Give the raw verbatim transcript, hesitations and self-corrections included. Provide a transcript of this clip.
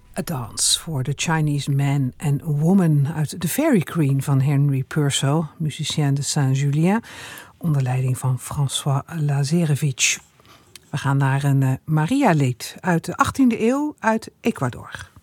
A Dance for the Chinese Man and Woman uit The Fairy Queen van Henry Purcell, musicien de Saint-Julien, onder leiding van François Lazarevich. We gaan naar een uh, Maria-lied uit de achttiende eeuw uit Ecuador.